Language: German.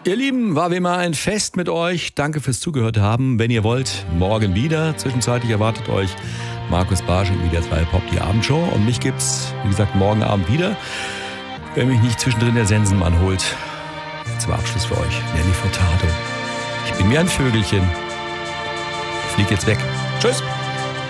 Ihr Lieben, war wie immer ein Fest mit euch. Danke fürs Zugehört haben. Wenn ihr wollt, morgen wieder. Zwischenzeitlich erwartet euch Markus Barsch in wieder 2 Pop, die Abendshow. Und mich gibt's, wie gesagt, morgen Abend wieder. Wenn mich nicht zwischendrin der Sensenmann holt. Zum Abschluss für euch, Nelly Furtado. Ich bin wie ein Vögelchen. Flieg jetzt weg. Tschüss.